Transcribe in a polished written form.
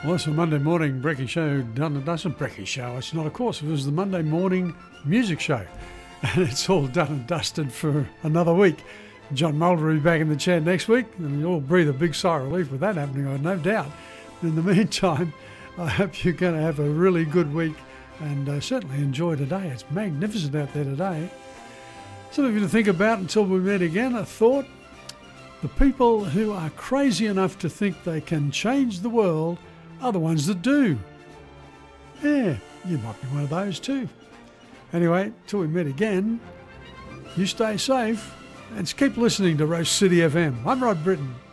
Well, it's a Monday morning Brekkie show done and dusted. Brekkie show, it's not, of course. It was the Monday morning music show. And it's all done and dusted for another week. John Mulder will be back in the chair next week, and you'll all breathe a big sigh of relief with that happening, I have no doubt. In the meantime, I hope you're going to have a really good week and certainly enjoy today. It's magnificent out there today. Something for you to think about until we meet again. A thought: the people who are crazy enough to think they can change the world are the ones that do. Yeah, you might be one of those too. Anyway, till we meet again, you stay safe and keep listening to Rose City FM. I'm Rod Britton.